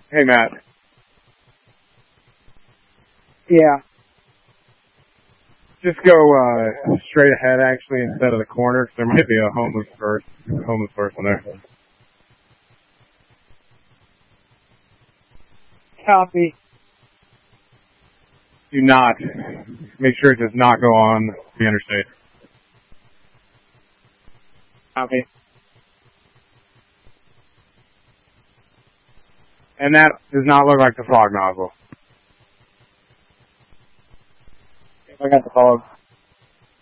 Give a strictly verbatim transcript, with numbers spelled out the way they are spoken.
Hey, Matt. Yeah. Just go uh, straight ahead, actually, instead of the corner, 'cause there might be a homeless person, homeless person there. Copy. Do not. Make sure it does not go on the interstate. Copy. And that does not look like the fog nozzle. I got the fog.